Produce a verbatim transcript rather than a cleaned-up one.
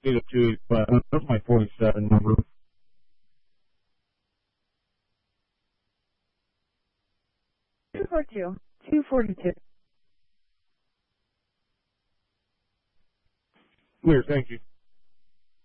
eight oh two eight five. That's my forty-seven number. two four two, two four two. Clear, thank you.